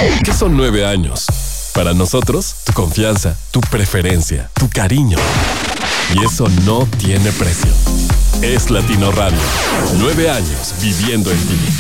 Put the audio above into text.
¿Qué son 9 años? Para nosotros, tu confianza, tu preferencia, tu cariño. Y eso no tiene precio. Es Latino Radio. 9 años viviendo en ti.